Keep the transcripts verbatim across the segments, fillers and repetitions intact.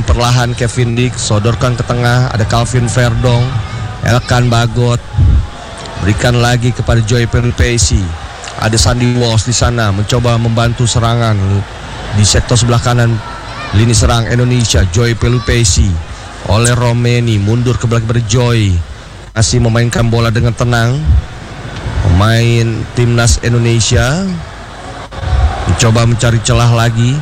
namun perlahan Kevin Dix sodorkan ke tengah, ada Calvin Verdong, Elkan Bagot, berikan lagi kepada Joy Pelupesi. Ada Sandy Walsh di sana mencoba membantu serangan di sektor sebelah kanan lini serang Indonesia. Joy Pelupesi oleh Romeni, mundur ke belakang kepada Joy, masih memainkan bola dengan tenang. Pemain timnas Indonesia mencoba mencari celah lagi.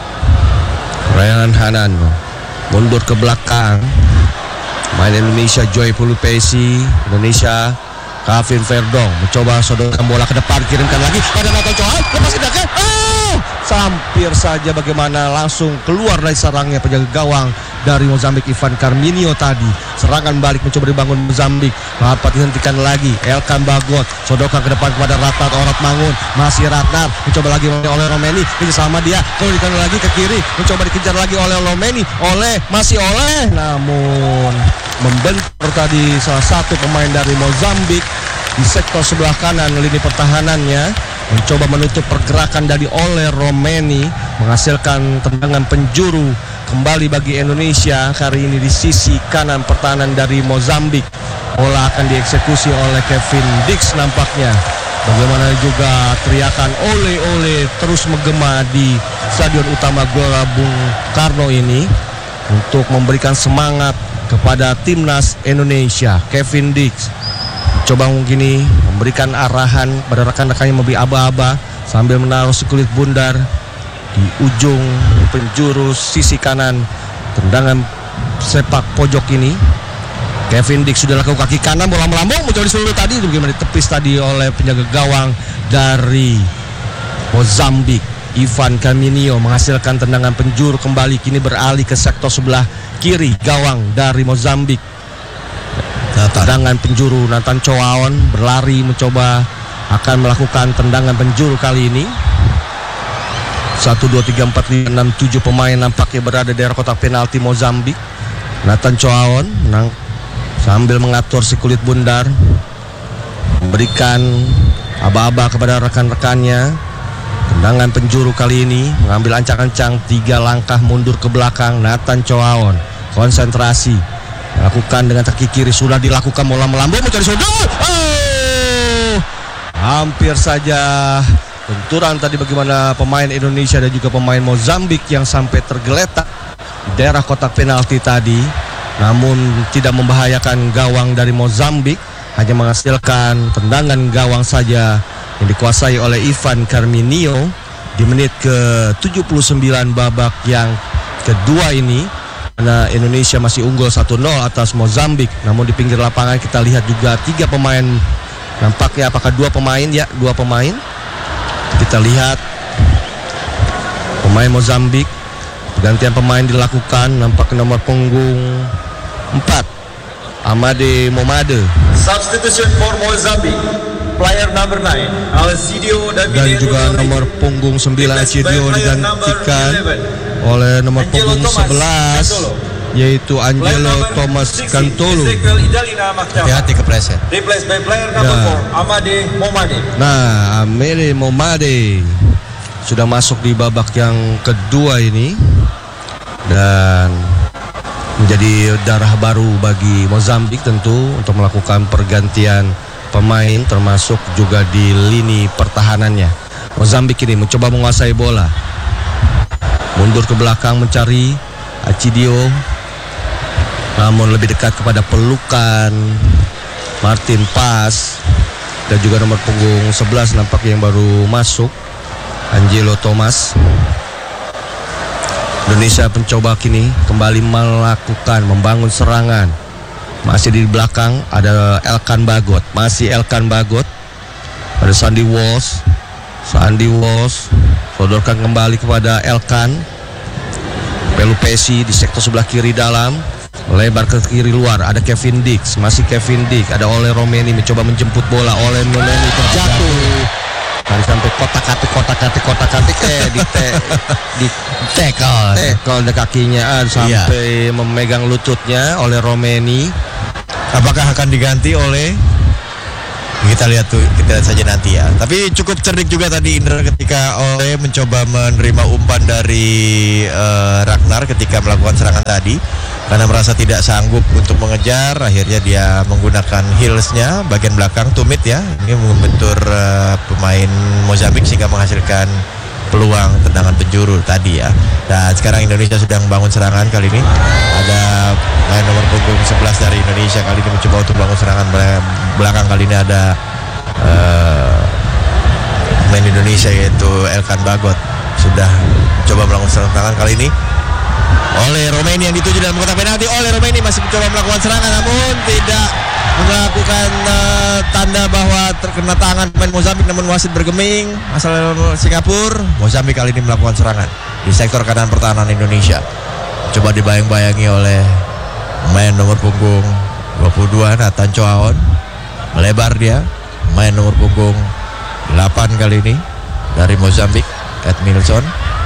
Ryan Hanan mundur ke belakang. Main Indonesia Joy Pelupesi, Indonesia Calvin Verdong mencoba sodorkan bola ke depan, kirimkan lagi pada Nathan Chow, lepas tindakan. Oh, hampir saja bagaimana langsung keluar dari sarangnya penjaga gawang dari Mozambik Ivan Carminio tadi. Serangan balik mencoba dibangun Mozambik, dapat dihentikan lagi. Elkan Bagot sodorkan ke depan kepada Ratnat Orat Mangun, masih Ratnat mencoba lagi oleh Romeni, ini sama dia, kemudian lagi ke kiri, mencoba dikejar lagi oleh Romeni, oleh masih oleh, namun membentur tadi salah satu pemain dari Mozambik di sektor sebelah kanan lini pertahanannya, mencoba menutup pergerakan dari oleh Romeni, menghasilkan tendangan penjuru kembali bagi Indonesia kali ini di sisi kanan pertahanan dari Mozambik. Bola akan dieksekusi oleh Kevin Dix nampaknya. Bagaimana juga teriakan ole-ole terus menggema di Stadion Utama Gelora Bung Karno ini untuk memberikan semangat kepada timnas Indonesia. Kevin Dix coba mungkin ini memberikan arahan pada rekan-rekannya memberi aba-aba sambil menaruh si kulit bundar di ujung penjuru sisi kanan tendangan sepak pojok ini. Kevin Dix sudah lakukan kaki kanan, bola melambung mencoba disulut tadi, bagaimana ditepis tadi oleh penjaga gawang dari Mozambik Ivan Carminio, menghasilkan tendangan penjuru kembali, kini beralih ke sektor sebelah kiri gawang dari Mozambik. Tendangan penjuru Nathan Chow berlari mencoba akan melakukan tendangan penjuru kali ini. Satu, dua, tiga, empat, lima, enam, tujuh pemain nampaknya berada di daerah kotak penalti Mozambik. Nathan Chow menang sambil mengatur si kulit bundar, memberikan aba-aba kepada rekan-rekannya. Tendangan penjuru kali ini mengambil ancang-ancang tiga langkah mundur ke belakang. Nathan Chow konsentrasi lakukan dengan kaki kiri, sudah dilakukan, bola melambung mencari sudut. Oh, hampir saja benturan tadi bagaimana pemain Indonesia dan juga pemain Mozambik yang sampai tergeletak di daerah kotak penalti tadi, namun tidak membahayakan gawang dari Mozambik, hanya menghasilkan tendangan gawang saja yang dikuasai oleh Ivan Carminio di menit ke tujuh puluh sembilan babak yang kedua ini, karena Indonesia masih unggul satu nol atas Mozambik. Namun di pinggir lapangan kita lihat juga tiga pemain, nampaknya apakah dua pemain ya, dua pemain. Kita lihat pemain Mozambik, pergantian pemain dilakukan, nampak nomor punggung empat Amade Momade. Substitution for Mozambique, player number nine Alcidio dan juga nomor punggung sembilan Alcidio digantikan oleh nomor punggung sebelas yaitu Angelo Thomas Cantolo. Hati-hati kepleset. Replaced by player number four Amade Momade. Nah, Amade Momade sudah masuk di babak yang kedua ini dan menjadi darah baru bagi Mozambik tentu untuk melakukan pergantian pemain termasuk juga di lini pertahanannya. Mozambik ini mencoba menguasai bola, mundur ke belakang mencari Alcidio, namun lebih dekat kepada pelukan Martin Pas dan juga nomor punggung sebelas nampaknya yang baru masuk Angelo Thomas. Indonesia mencoba kini kembali melakukan membangun serangan. Masih di belakang ada Elkan Bagot, masih Elkan Bagot, ada Sandy Walsh, Sandy Walsh sodorkan kembali kepada Elkan Pelupesi di sektor sebelah kiri dalam, melebar ke kiri luar, ada Kevin Dix, masih Kevin Dix, ada oleh Romeni mencoba menjemput bola, oleh Romeni terjatuh. Tadi sampai kotak-katik, kotak-katik, kotak-katik, eh di te, di tackle, tackle kakinya, sampai iya, memegang lututnya oleh Romeni. Apakah akan diganti oleh Kita lihat tuh, kita lihat saja nanti ya. Tapi cukup cerdik juga tadi Indra ketika Ole mencoba menerima umpan dari uh, Ragnar ketika melakukan serangan tadi. Karena merasa tidak sanggup untuk mengejar, akhirnya dia menggunakan heelsnya bagian belakang tumit ya. Ini membentur uh, pemain Mozambik sehingga menghasilkan peluang tendangan penjuru tadi ya. Dan sekarang Indonesia sedang bangun serangan kali ini. Ada main nomor punggung sebelas dari Indonesia kali ini mencoba untuk bangun serangan belakang. Kali ini ada uh, main Indonesia yaitu Elkan Bagot sudah coba melakukan serangan kali ini. Oleh Romeni yang dituju dalam kotak penalti. Oleh Romeni masih mencoba melakukan serangan namun tidak melakukan uh, tanda bahwa terkena tangan pemain Mozambik, namun wasit bergeming asal Singapura. Mozambik kali ini melakukan serangan di sektor kanan pertahanan Indonesia. Coba dibayang-bayangi oleh pemain nomor punggung dua puluh dua Nathan Choaon. Melebar dia, pemain nomor punggung delapan kali ini dari Mozambik, Edmilson.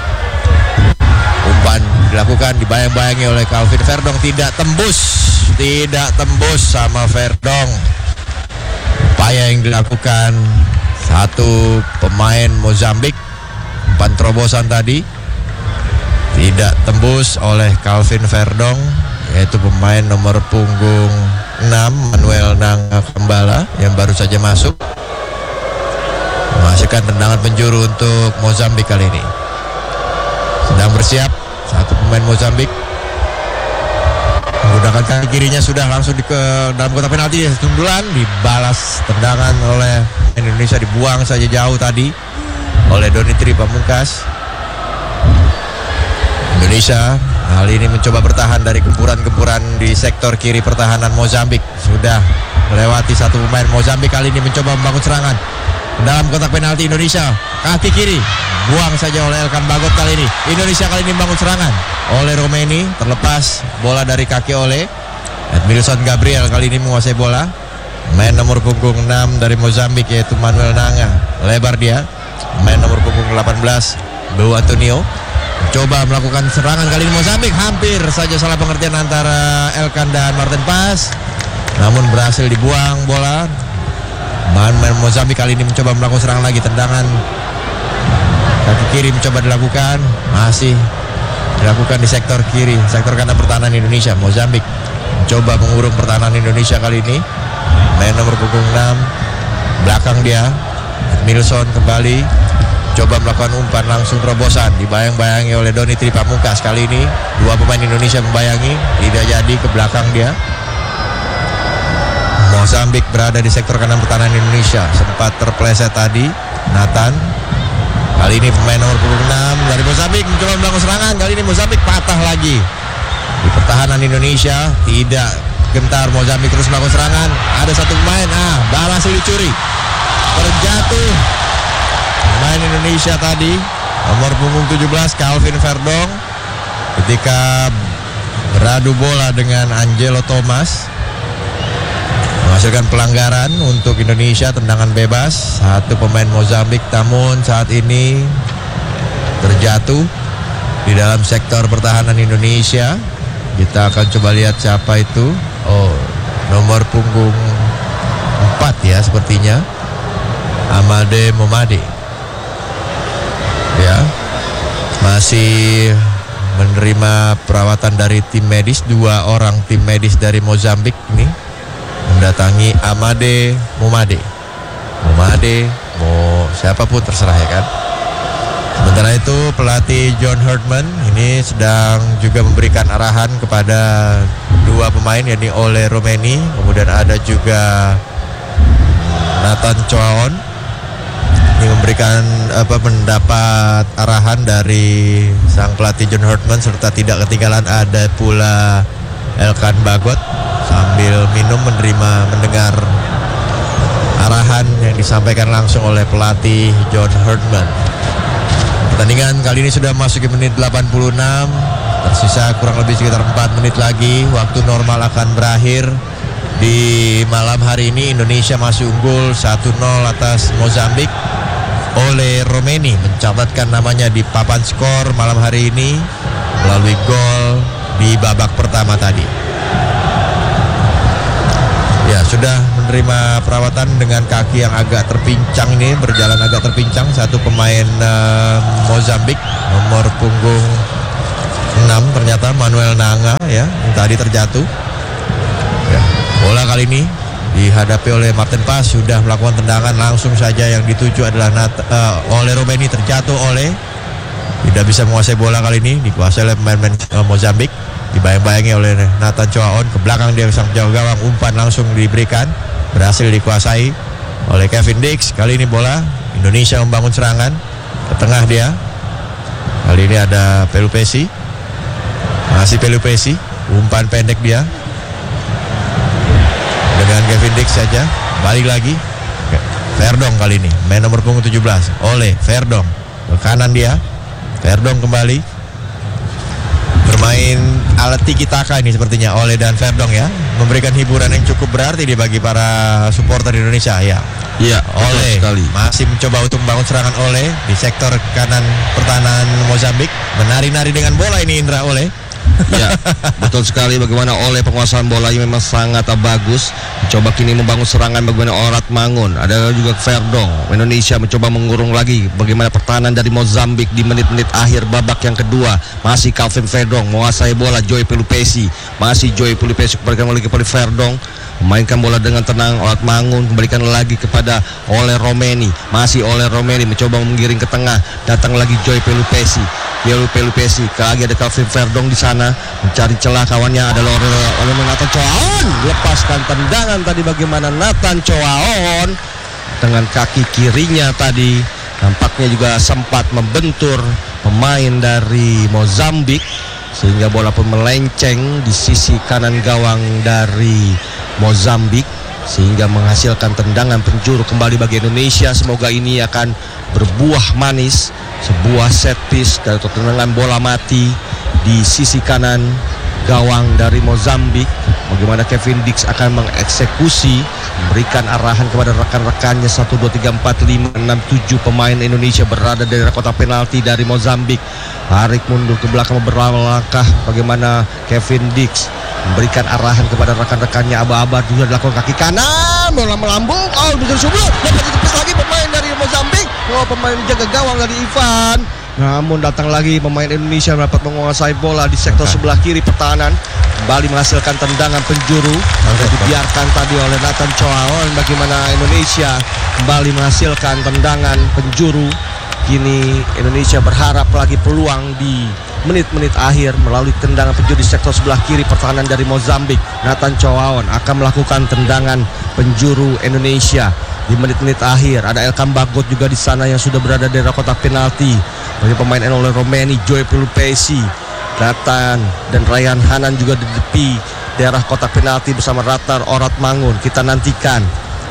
Umpan dilakukan, dibayang-bayangi oleh Calvin Verdong, tidak tembus, tidak tembus sama Verdong. Upaya yang dilakukan satu pemain Mozambik, umpan terobosan tadi tidak tembus oleh Calvin Verdong, yaitu pemain nomor punggung enam Manuel Nanga Kembala yang baru saja masuk, menghasilkan tendangan penjuru untuk Mozambik kali ini. Sedang bersiap satu pemain Mozambik menggunakan kaki kirinya, sudah langsung di ke dalam kotak penalti. Sundulan dibalas tendangan oleh Indonesia, dibuang saja jauh tadi oleh Donitri Pamungkas. Indonesia kali ini mencoba bertahan dari gempuran-gempuran di sektor kiri pertahanan Mozambik. Sudah melewati satu pemain Mozambik kali ini mencoba membangun serangan dalam kotak penalti Indonesia. Kaki kiri buang saja oleh Elkan Bagot kali ini. Indonesia kali ini membangun serangan oleh Romeni, terlepas bola dari kaki oleh Edmilson Gabriel kali ini menguasai bola. Main nomor punggung enam dari Mozambik yaitu Manuel Nanga, lebar dia. Main nomor punggung delapan belas Beu Antonio coba melakukan serangan kali ini. Mozambik hampir saja salah pengertian antara Elkan dan Martin Pas, namun berhasil dibuang bola. Main Mozambik kali ini mencoba melakukan serangan lagi, tendangan kaki kiri mencoba dilakukan, masih dilakukan di sektor kiri, sektor kanan pertahanan Indonesia. Mozambik mencoba mengurung pertahanan Indonesia kali ini. Main nomor punggung enam belakang dia Edmilson kembali coba melakukan umpan langsung terobosan, dibayang-bayangi oleh Donitri Pamungkas. Kali ini dua pemain Indonesia membayangi, tidak jadi, ke belakang dia. Mozambik berada di sektor kanan pertahanan Indonesia, sempat terpleset tadi Nathan. Kali ini pemain nomor punggung enam dari Mozambik mencoba melakukan serangan. Kali ini Mozambik patah lagi di pertahanan Indonesia, tidak gentar. Mozambik terus melakukan serangan. Ada satu pemain, ah, balas dicuri, terjatuh pemain Indonesia tadi nomor punggung tujuh belas Calvin Verdong ketika beradu bola dengan Angelo Thomas, menghasilkan pelanggaran untuk Indonesia, tendangan bebas. Satu pemain Mozambik namun saat ini terjatuh di dalam sektor pertahanan Indonesia. Kita akan coba lihat siapa itu. Oh, nomor punggung empat ya sepertinya, Amade Momade. Ya, masih menerima perawatan dari tim medis. Dua orang tim medis dari Mozambik ini mendatangi Amade Momade. Momade mau siapapun terserah ya kan. Sementara itu pelatih John Herdman ini sedang juga memberikan arahan kepada dua pemain, yakni Ole Romeni, kemudian ada juga Nathan Choaon. Ini memberikan apa mendapat arahan dari sang pelatih John Herdman, serta tidak ketinggalan ada pula Elkan Bagot sambil minum menerima mendengar arahan yang disampaikan langsung oleh pelatih John Herdman. Pertandingan kali ini sudah masuk ke menit delapan puluh enam, tersisa kurang lebih sekitar empat menit lagi. Waktu normal akan berakhir. Di malam hari ini Indonesia masih unggul satu nol atas Mozambik. Ole Romeni mencatatkan namanya di papan skor malam hari ini melalui gol di babak pertama tadi. Ya, sudah menerima perawatan dengan kaki yang agak terpincang ini, berjalan agak terpincang. Satu pemain uh, Mozambik nomor punggung enam ternyata Manuel Nanga ya, yang tadi terjatuh. Ya, bola kali ini dihadapi oleh Martin Pas, sudah melakukan tendangan langsung saja, yang dituju adalah Nat, uh, oleh Romeni, terjatuh oleh, tidak bisa menguasai bola kali ini, dikuasai oleh pemain uh, Mozambik. Dibayang-bayangi oleh Nathan Choaon, ke belakang dia sang jauh gawang, umpan langsung diberikan, berhasil dikuasai oleh Kevin Dix. Kali ini bola Indonesia membangun serangan ke tengah dia. Kali ini ada Pelupesi, masih Pelupesi, umpan pendek dia dengan Kevin Dix saja. Balik lagi Verdong kali ini, main nomor punggung tujuh belas oleh Verdong, ke kanan dia. Verdong kembali bermain alat tiki taka ini sepertinya oleh dan Verdong ya, memberikan hiburan yang cukup berarti di bagi para supporter Indonesia ya. Iya, oleh sekali. Masih mencoba untuk membangun serangan oleh di sektor kanan pertahanan Mozambik, menari-nari dengan bola ini Indra oleh. Ya, betul sekali, bagaimana oleh penguasaan bolanya memang sangat bagus. Mencoba kini membangun serangan bagaimana Orat Mangun. Ada juga Verdong. Indonesia mencoba mengurung lagi bagaimana pertahanan dari Mozambik di menit-menit akhir babak yang kedua. Masih Calvin Verdong menguasai bola, Joy Pelupesi. Masih Joy Pelupesi kembalikan lagi kepada Verdong. Memainkan bola dengan tenang, Orat Mangun kembalikan lagi kepada Ole Romeni. Masih Ole Romeni mencoba menggiring ke tengah. Datang lagi Joy Pelupesi. Joy Pelupesi, lagi ada Calvin Verdong di sana mencari celah, kawannya adalah oleh Nathan Choaon. Lepaskan tendangan tadi bagaimana Nathan Choaon dengan kaki kirinya tadi nampaknya juga sempat membentur pemain dari Mozambik, sehingga bola pun melenceng di sisi kanan gawang dari Mozambik, sehingga menghasilkan tendangan penjuru kembali bagi Indonesia. Semoga ini akan berbuah manis, sebuah set piece atau tendangan bola mati di sisi kanan gawang dari Mozambik. Bagaimana Kevin Dix akan mengeksekusi, memberikan arahan kepada rekan-rekannya. Satu, dua, tiga, empat, lima, enam, tujuh pemain Indonesia berada di kotak penalti dari Mozambik. Tarik mundur ke belakang beberapa langkah. Bagaimana Kevin Dix memberikan arahan kepada rekan-rekannya. Aba-aba juga dilakukan kaki kanan, bola melambung, oh bisa subuh, dapat ditepis lagi pemain dari Mozambik. Oh, pemain jaga gawang dari Ivan. Namun datang lagi pemain Indonesia dapat menguasai bola di sektor sebelah kiri pertahanan, kembali menghasilkan tendangan penjuru yang dibiarkan tadi oleh Nathan Choaon. Bagaimana Indonesia kembali menghasilkan tendangan penjuru. Kini Indonesia berharap lagi peluang di menit-menit akhir melalui tendangan penjuru di sektor sebelah kiri pertahanan dari Mozambik. Nathan Choaon akan melakukan tendangan penjuru Indonesia di menit-menit akhir. Ada Elkan Bagot juga di sana yang sudah berada di kotak penalti. Bagi pemain oleh Romeni, Joy Pelupesi, Nathan dan Ryan Hanan juga di tepi daerah kotak penalti bersama Ratnar Orat Mangun. Kita nantikan.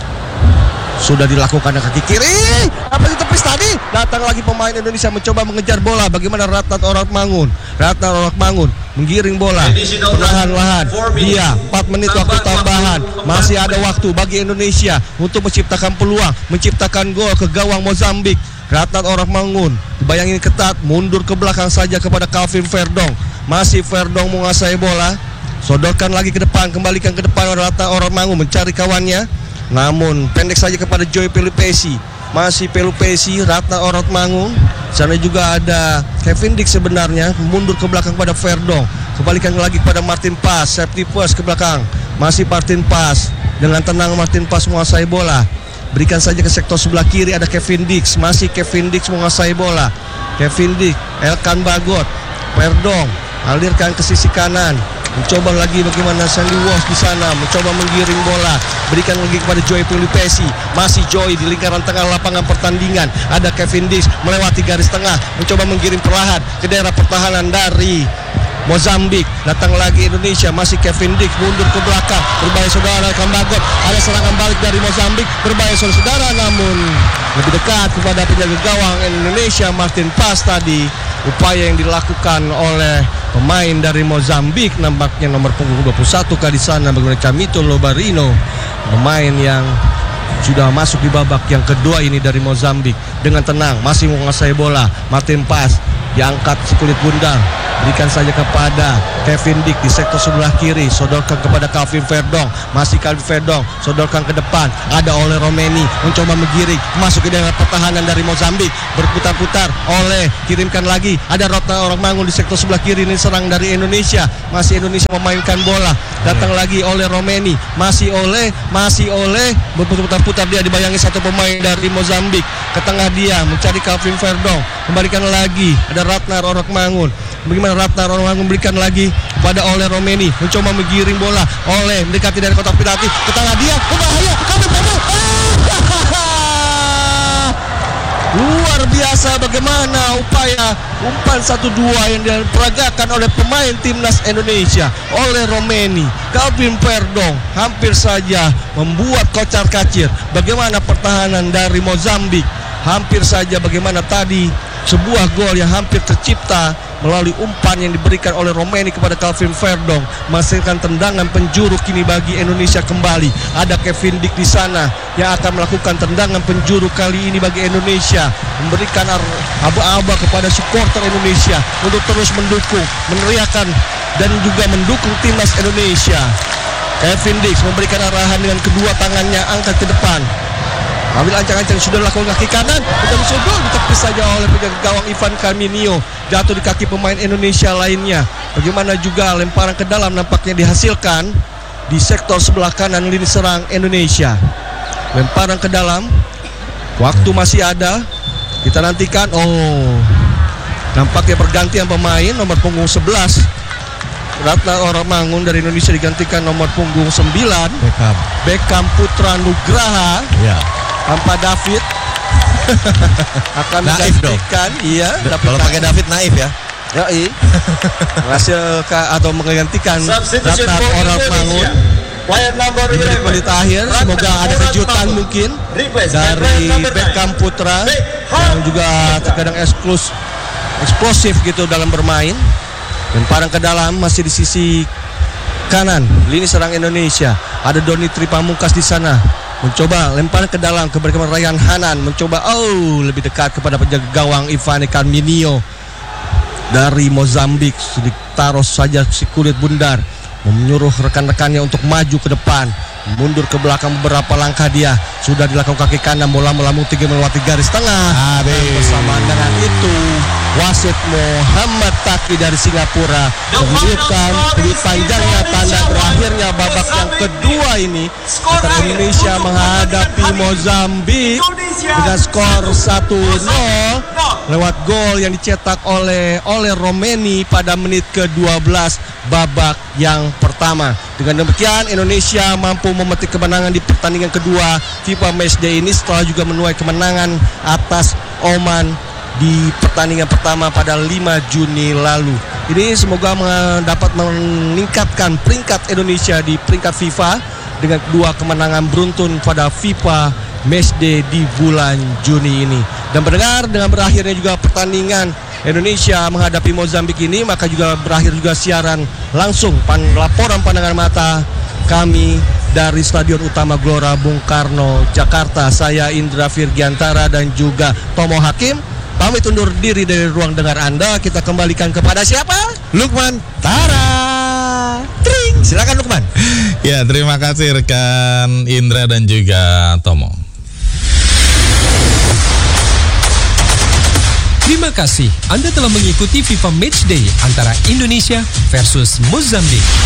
Sudah dilakukan dengan kaki kiri. Apa ditepis tadi? Datang lagi pemain Indonesia mencoba mengejar bola. Bagaimana Ratnar Orat Mangun? Ratnar Orat Mangun menggiring bola perlahan-lahan. Dia empat menit waktu tambahan. Masih ada waktu bagi Indonesia untuk menciptakan peluang, menciptakan gol ke gawang Mozambik. Ratnar Orat Mangun dibayangin ketat, mundur ke belakang saja kepada Calvin Verdong. Masih Verdong menguasai bola. Sodorkan lagi ke depan, kembalikan ke depan Ratnar Orat Mangun mencari kawannya. Namun pendek saja kepada Joy Pelupesi. Masih Pelupesi, Ratnar Orat Mangun. Sana juga ada Kevin Dix sebenarnya, mundur ke belakang kepada Verdong. Kembalikan lagi kepada Martin Pas, safety first ke belakang. Masih Martin Pas, dengan tenang Martin Pas menguasai bola. Berikan saja ke sektor sebelah kiri, ada Kevin Dix. Masih Kevin Dix menguasai bola. Kevin Dix, Elkan Bagot, Verdong alirkan ke sisi kanan. Mencoba lagi bagaimana Sandy Walsh di sana, mencoba menggiring bola, berikan lagi kepada Joy Pelupesi. Masih Joy di lingkaran tengah lapangan pertandingan. Ada Kevin Dix melewati garis tengah, mencoba menggiring perlahan ke daerah pertahanan dari Mozambik. Datang lagi Indonesia, masih Kevin Dix mundur ke belakang, berbahaya saudara Kambagot. Ada serangan balik dari Mozambik, berbahaya saudara, namun lebih dekat kepada penjaga gawang Indonesia Martin Pas tadi. Upaya yang dilakukan oleh pemain dari Mozambik, nampaknya nomor punggung dua puluh satu kali sana bagaimana Camito Lobarino, pemain yang sudah masuk di babak yang kedua ini dari Mozambik. Dengan tenang masih menguasai bola, Martin Pas Diangkat si kulit bundar, berikan saja kepada Kevin Dick di sektor sebelah kiri, sodorkan kepada Calvin Verdong, masih Calvin Verdong, sodorkan ke depan, ada oleh Romeni, mencoba menggiring, masuk ke dalam pertahanan dari Mozambik, berputar-putar, oleh, kirimkan lagi, ada Rotna Orang Mangun di sektor sebelah kiri, ini serang dari Indonesia, masih Indonesia memainkan bola, datang lagi oleh Romeni, masih oleh, masih oleh, berputar-putar dia dibayangi satu pemain dari Mozambik, ke tengah dia, mencari Calvin Verdong, kembalikan lagi, ada Ratnar Orang Mangun. Bagaimana Ratnar Orang Mangun memberikan lagi kepada oleh Romeni, mencoba menggiring bola, oleh mendekati dari kotak penalti, ke tengah dia, berbahaya, Calvin Verdong. Luar biasa bagaimana upaya umpan satu dua yang diperagakan oleh pemain timnas Indonesia oleh Romeni. Calvin Verdong hampir saja membuat kocar-kacir bagaimana pertahanan dari Mozambik. Hampir saja bagaimana tadi sebuah gol yang hampir tercipta melalui umpan yang diberikan oleh Romeni kepada Calvin Verdong, menghasilkan tendangan penjuru kini bagi Indonesia kembali. Ada Kevin Dick di sana yang akan melakukan tendangan penjuru kali ini bagi Indonesia, memberikan aba-aba kepada supporter Indonesia untuk terus mendukung, meneriakan dan juga mendukung timnas Indonesia. Kevin Dick memberikan arahan dengan kedua tangannya angkat ke depan. Ambil ancang-ancang sudah lakukan kaki kanan, kita disodor ditepis saja oleh penjaga gawang Ivan Carminio, jatuh di kaki pemain Indonesia lainnya. Bagaimana juga lemparan ke dalam nampaknya dihasilkan di sektor sebelah kanan lini serang Indonesia. Lemparan ke dalam, waktu masih ada, kita nantikan. Oh, nampaknya pergantian pemain nomor punggung sebelas. Ratna Orang Mangun dari Indonesia digantikan nomor punggung sembilan Beckham, Beckham Putra Nugraha. Ya. Tanpa David akan Naif menggantikan, iya. Da- kalau pakai David naif ya. Ya, iya. Menghasilkan atau menggantikan Substitution Ratna for Orang Mangun Indonesia. Player number di eleven. menit akhir. Semoga ada kejutan mungkin dari Beckham Putra yang juga terkadang eksklus, eksplosif gitu dalam bermain. Lemparan ke dalam masih di sisi kanan lini serang Indonesia. Ada Doni Tripamungkas di sana, mencoba lemparan ke dalam kepada Ryan Hanan, mencoba oh lebih dekat kepada penjaga gawang Ivan Carminio dari Mozambik. Ditaruh saja si kulit bundar, menyuruh rekan-rekannya untuk maju ke depan, mundur ke belakang beberapa langkah. Dia sudah dilakukan kaki kanan, bola melambung tinggi melewati garis tengah. Habis. Dan bersamaan dengan itu wasit Muhammad Taki dari Singapura menunjukkan lebih panjangnya tanda berakhirnya babak yang kedua ini antara Indonesia menghadapi Mozambik dengan skor satu nol lewat gol yang dicetak oleh oleh Romeni pada menit ke dua belas babak yang pertama. Dengan demikian Indonesia mampu memetik kemenangan di pertandingan kedua FIFA Matchday ini setelah juga menuai kemenangan atas Oman di pertandingan pertama pada lima Juni lalu. Ini semoga dapat meningkatkan peringkat Indonesia di peringkat FIFA dengan dua kemenangan beruntun pada FIFA Matchday di bulan Juni ini. Dan mendengar dengan berakhirnya juga pertandingan Indonesia menghadapi Mozambik ini, maka juga berakhir juga siaran langsung pan, laporan pandangan mata kami dari Stadion Utama Gelora Bung Karno, Jakarta. Saya Indra Virgiantara dan juga Tomo Hakim pamit undur diri dari ruang dengar Anda. Kita kembalikan kepada siapa? Lukman Tara. Tring. Silakan Lukman. Ya, terima kasih rekan Indra dan juga Tomo. Terima kasih Anda telah mengikuti FIFA Matchday antara Indonesia versus Mozambik.